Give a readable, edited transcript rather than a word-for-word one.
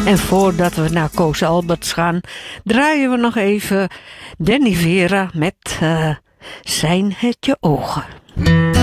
En voordat we naar Koos Alberts gaan, draaien we nog even Danny Vera met Zijn het je ogen.